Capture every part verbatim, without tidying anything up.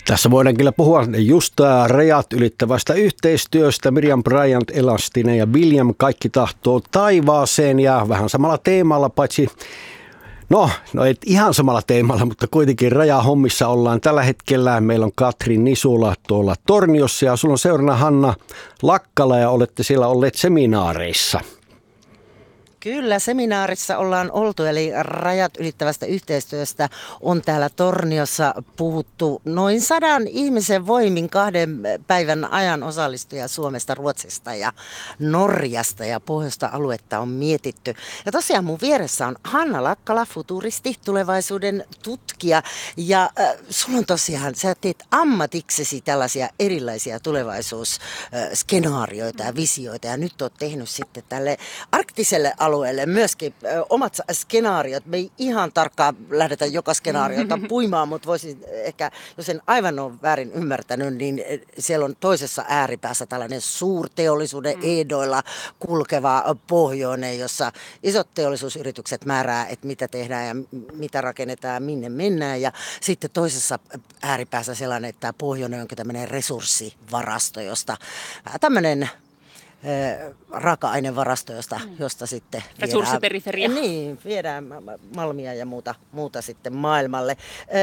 Tässä voidaan kyllä puhua just rajat ylittävästä yhteistyöstä. Miriam Bryant, Elastinen ja William Kaikki tahtoo taivaaseen ja vähän samalla teemalla, paitsi no, no et ihan samalla teemalla, mutta kuitenkin rajahommissa ollaan tällä hetkellä. Meillä on Katri Nisula tuolla Torniossa ja sulla on seurana Hanna Lakkala ja olette siellä olleet seminaareissa. Kyllä, seminaarissa ollaan oltu, eli rajat ylittävästä yhteistyöstä on täällä Torniossa puhuttu noin sadan ihmisen voimin kahden päivän ajan osallistuja Suomesta, Ruotsista ja Norjasta ja pohjoista aluetta on mietitty. Ja tosiaan mun vieressä on Hanna Lakkala, futuristi, tulevaisuuden tutkija ja äh, sulla on tosiaan, sä teet ammatiksesi tällaisia erilaisia tulevaisuusskenaarioita ja visioita ja nyt oot tehnyt sitten tälle arktiselle alueelle myöskin ö, omat skenaariot. Me ei ihan tarkkaan lähdetä joka skenaariota puimaan, mutta voisin ehkä, jos en aivan ole väärin ymmärtänyt, niin siellä on toisessa ääripäässä tällainen suurteollisuuden ehdoilla kulkeva pohjoinen, jossa isot teollisuusyritykset määrää, että mitä tehdään ja mitä rakennetaan ja minne mennään. Ja sitten toisessa ääripäässä sellainen, että tämä pohjoinen onkin tämmöinen resurssivarasto, josta tämmöinen raaka-ainevarasto, josta, josta sitten viedään, resurssiperiferia. Niin, viedään malmia ja muuta, muuta sitten maailmalle.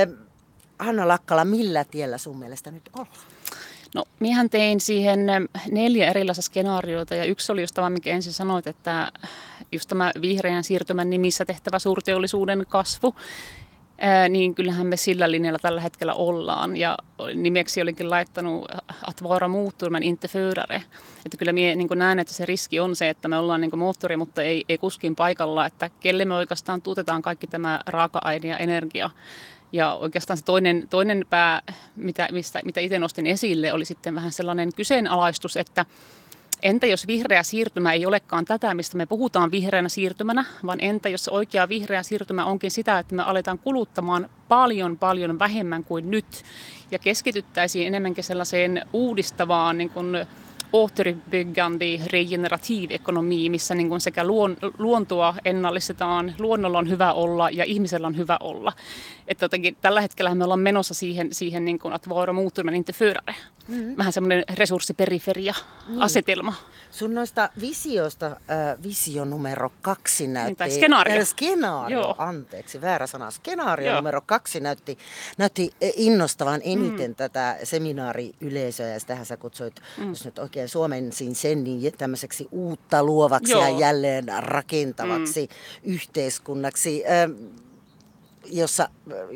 Hanna Lakkala, millä tiellä sun mielestä nyt ollaan? No, minähän tein siihen neljä erilaista skenaariota ja yksi oli just tämä, mikä ensin sanoit, että just tämä vihreän siirtymän nimissä tehtävä suurteollisuuden kasvu. Ää, niin kyllähän me sillä linjalla tällä hetkellä ollaan ja nimeksi olinkin laittanut att vara motor men inte förare. Että kyllä minä niin näen, että se riski on se, että me ollaan niin moottori, mutta ei, ei kuskin paikalla, että kelle me oikeastaan tuotetaan kaikki tämä raaka-aine ja energia. Ja oikeastaan se toinen, toinen pää, mitä, mistä, mitä itse nostin esille, oli sitten vähän sellainen kyseenalaistus, että entä jos vihreä siirtymä ei olekaan tätä, mistä me puhutaan vihreänä siirtymänä, vaan entä jos se oikea vihreä siirtymä onkin sitä, että me aletaan kuluttamaan paljon, paljon vähemmän kuin nyt ja keskityttäisiin enemmänkin sellaiseen uudistavaan niin kuin återbyggande regenerativ ekonomi, missä niin kuin sekä luon, luontoa ennallistetaan, luonnolla on hyvä olla ja ihmisellä on hyvä olla. Että jotenkin tällä hetkellä me ollaan menossa siihen, siihen niin kuin, että vara motor men inte förare. Mm-hmm. Vähän semmoinen resurssiperiferia-asetelma. Mm. Sun noista visioista, äh, visio numero kaksi näytti... Tai skenaario. Äh, skenaario, Joo. anteeksi, väärä sana. Skenaario Joo. numero kaksi näytti, näytti innostavan eniten mm. tätä seminaariyleisöä, ja sitähän sä kutsuit, mm. jos nyt oikein suomensin sen, niin tämmöiseksi uutta luovaksi Joo. ja jälleen rakentavaksi mm. yhteiskunnaksi, äh, jossa...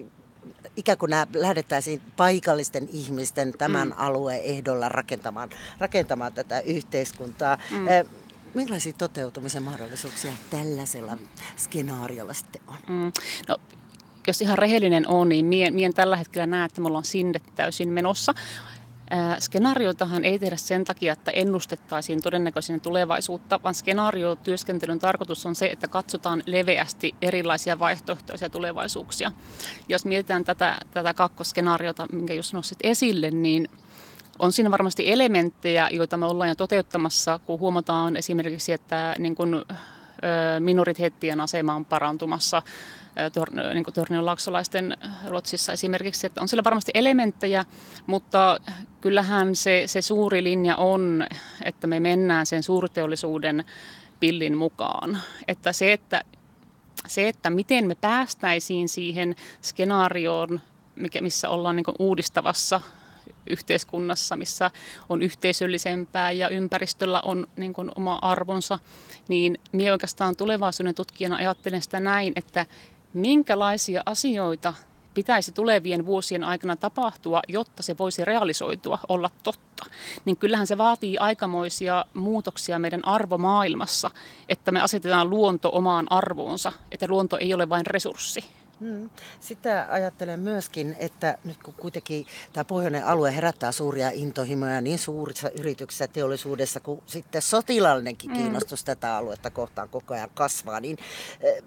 ikään kuin nämä lähdettäisiin paikallisten ihmisten tämän mm. alueen ehdolla rakentamaan, rakentamaan tätä yhteiskuntaa. Mm. Eh, millaisia toteutumisen mahdollisuuksia tällaisella skenaariolla sitten on? Mm. No, jos ihan rehellinen on, niin mie, mie en tällä hetkellä näe, että me ollaan sinne täysin menossa. Ää, skenaarioitahan ei tehdä sen takia, että ennustettaisiin todennäköisen tulevaisuutta, vaan skenaariotyöskentelyn tarkoitus on se, että katsotaan leveästi erilaisia vaihtoehtoisia tulevaisuuksia. Jos mietitään tätä, tätä kakkoskenaariota, minkä just nostit esille, niin on siinä varmasti elementtejä, joita me ollaan jo toteuttamassa, kun huomataan esimerkiksi, että niin kun, minoriteettien asema on parantumassa, niin kuin tornionlaaksolaisten Ruotsissa esimerkiksi, että on siellä varmasti elementtejä, mutta kyllähän se, se suuri linja on, että me mennään sen suurteollisuuden pillin mukaan. Että se, että, se, että miten me päästäisiin siihen skenaarioon, mikä, missä ollaan niin kuin uudistavassa yhteiskunnassa, missä on yhteisöllisempää ja ympäristöllä on niin kuin oma arvonsa, niin minä oikeastaan tulevaisuuden tutkijana ajattelen sitä näin, että minkälaisia asioita pitäisi tulevien vuosien aikana tapahtua, jotta se voisi realisoitua, olla totta. Niin kyllähän se vaatii aikamoisia muutoksia meidän arvomaailmassa, että me asetetaan luonto omaan arvoonsa, että luonto ei ole vain resurssi. Hmm. Sitä ajattelen myöskin, että nyt kun kuitenkin tämä pohjoinen alue herättää suuria intohimoja niin suurissa yrityksissä, teollisuudessa kuin sitten sotilaallinenkin kiinnostus mm. tätä aluetta kohtaan koko ajan kasvaa, niin eh,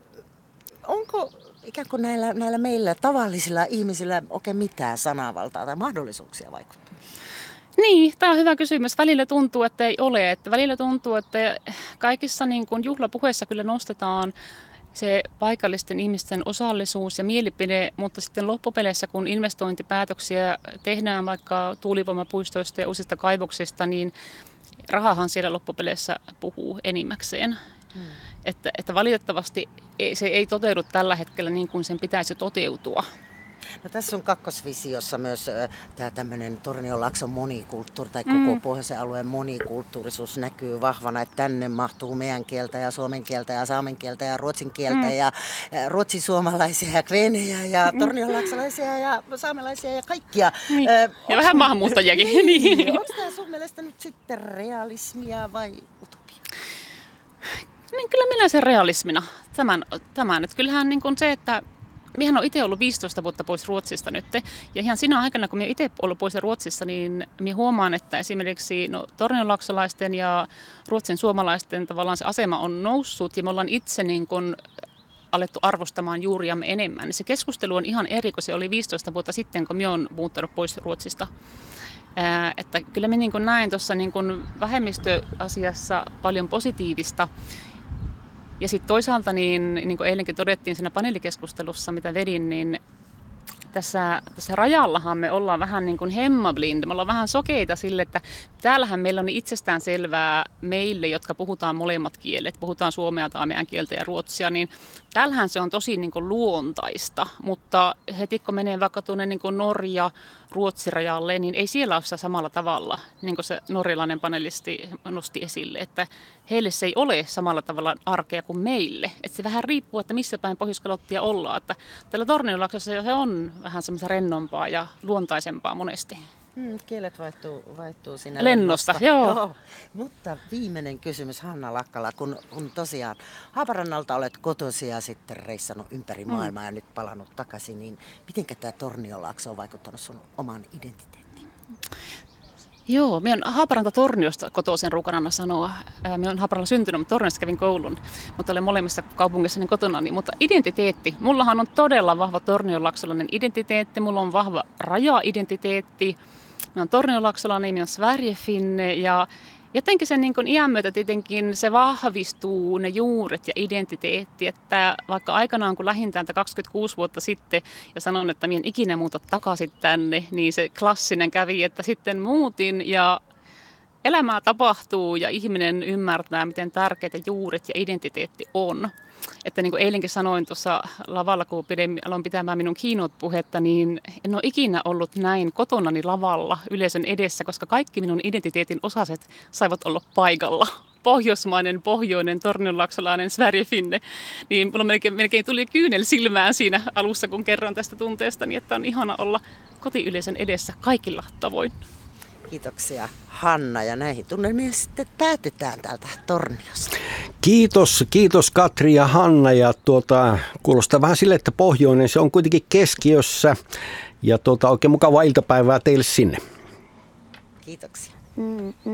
onko ikään kuin näillä, näillä meillä tavallisilla ihmisillä oikein mitään sananvaltaa tai mahdollisuuksia vaikuttaa? Niin, tämä on hyvä kysymys. Välillä tuntuu, että ei ole. Että välillä tuntuu, että kaikissa niin kuin juhlapuheissa kyllä nostetaan se paikallisten ihmisten osallisuus ja mielipide, mutta sitten loppupeleissä, kun investointipäätöksiä tehdään vaikka tuulivoimapuistoista ja uusista kaivoksista, niin rahahan siellä loppupeleissä puhuu enimmäkseen. Hmm. Että, että valitettavasti se ei toteudu tällä hetkellä niin kuin sen pitäisi toteutua. No, tässä on kakkosvisiossa myös äh, tämä tämmöinen Tornionlaakson monikulttuuri tai koko Mm. pohjoisen alueen monikulttuurisuus näkyy vahvana, että tänne mahtuu meidän kieltä ja suomen kieltä ja saamen kieltä ja ruotsin kieltä Mm. ja äh, ruotsisuomalaisia ja kveenejä ja tornionlaaksolaisia ja saamelaisia ja kaikkia. Niin. Äh, Ja onks- vähän maahanmuuttajiakin. Niin. Onko tämä sun mielestä nyt sitten realismia vai utopia? Niin kyllä minä sen realismina tämän, tämän. Että kyllähän niin kuin se, että minähän olen itse ollut viisitoista vuotta pois Ruotsista nyt. Ja ihan siinä aikana, kun minä itse ollut pois Ruotsissa, niin minä huomaan, että esimerkiksi no, tornionlaaksolaisten ja ruotsin suomalaisten tavallaan se asema on noussut. Ja me ollaan itse niin kuin alettu arvostamaan juuriamme enemmän. Se keskustelu on ihan eri kuin se oli viisitoista vuotta sitten, kun minä olen muuttanut pois Ruotsista. Ää, että kyllä minä niin kuin näen tuossa niin kuin vähemmistöasiassa paljon positiivista. Ja sitten toisaalta, niin, niin kuin eilenkin todettiin siinä paneelikeskustelussa, mitä vedin, niin tässä, tässä rajallahan me ollaan vähän niin kuin hemmablind. Me ollaan vähän sokeita sille, että täällähän meillä on itsestään selvää meille, jotka puhutaan molemmat kielet, puhutaan suomea, taamean kieltä ja ruotsia, niin täällähän se on tosi niin kuin luontaista, mutta heti kun menee vaikka tuonne niin kuin Norja, Ruotsi-rajalle, niin ei siellä ole sitä samalla tavalla, niin kuin se norjalainen panelisti nosti esille, että heille se ei ole samalla tavalla arkea kuin meille. Että se vähän riippuu, että missä päin Pohjois-Kalottia ollaan. Että täällä Tornionlaaksossa se on vähän semmoista rennompaa ja luontaisempaa monesti. Hmm, kielet vaihtuu, vaihtuu siinä Lennosta, joo. Mutta viimeinen kysymys, Hanna Lakkala, kun, kun tosiaan Haaparannalta olet kotoisin ja sitten reissannut ympäri maailmaa mm. ja nyt palannut takaisin, niin mitenkä tämä Tornionlaakso on vaikuttanut sun omaan identiteettiin? Joo, minä olen Haaparanta Torniosta kotoisin ruukanana sanoa. Minä olen Haaparalla syntynyt, mutta Torniossa kävin koulun, mutta olen molemmissa kaupungeissa kotonani. Mutta identiteetti, mullahan on todella vahva tornionlaaksolainen identiteetti, mulla on vahva raja-identiteetti. Minä olen tornionlaaksolainen, minä olen Sverigefinne ja jotenkin sen niin kuin iän myötä tietenkin se vahvistuu ne juuret ja identiteetti, että vaikka aikanaan kun lähdin täältä kaksikymmentäkuusi vuotta sitten ja sanon, että minä en ikinä muuta takaisin tänne, niin se klassinen kävi, että sitten muutin ja elämää tapahtuu ja ihminen ymmärtää, miten tärkeitä juuret ja identiteetti on. Että niin kuin eilenkin sanoin tuossa lavalla, kun pidin, aloin pitämään minun keynote-puhetta, niin en ole ikinä ollut näin kotonani lavalla yleisön edessä, koska kaikki minun identiteetin osaset saivat olla paikalla. Pohjoismainen, pohjoinen, tornionlaaksolainen, Sverigefinne. Niin mulla melkein, melkein tuli kyynel silmään siinä alussa, kun kerran tästä tunteesta, niin että on ihana olla kotiyleisön edessä kaikilla tavoin. Kiitoksia Hanna ja näihin tunnelmiin sitten päätetään täältä Torniosta. Kiitos, kiitos Katri ja Hanna ja tuota, kuulostaa vähän sille, että pohjoinen se on kuitenkin keskiössä ja tuota, oikein mukavaa iltapäivää teille sinne. Kiitoksia. Mm, mm.